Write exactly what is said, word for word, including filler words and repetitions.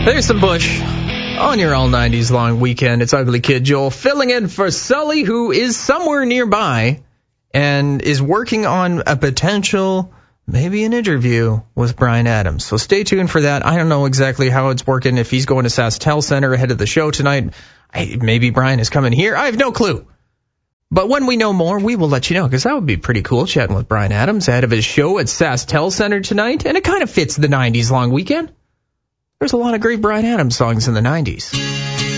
There's some Bush on your all nineties long weekend. It's Ugly Kid Joel filling in for Sully, who is somewhere nearby and is working on a potential, maybe an interview with Bryan Adams. So stay tuned for that. I don't know exactly how it's working, if he's going to SaskTel Center ahead of the show tonight. I, maybe Bryan is coming here. I have no clue. But when we know more, we will let you know, because that would be pretty cool, chatting with Bryan Adams ahead of his show at SaskTel Center tonight. And it kind of fits the nineties long weekend. There's a lot of great Bryan Adams songs in the nineties.